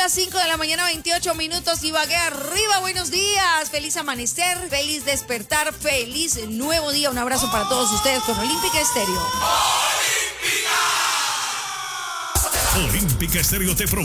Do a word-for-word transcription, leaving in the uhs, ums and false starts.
las cinco de la mañana, veintiocho minutos. Ibagué arriba, buenos días. Feliz amanecer, feliz despertar, feliz nuevo día. Un abrazo para todos ustedes con Olímpica Estéreo. Olímpica Estéreo te provoca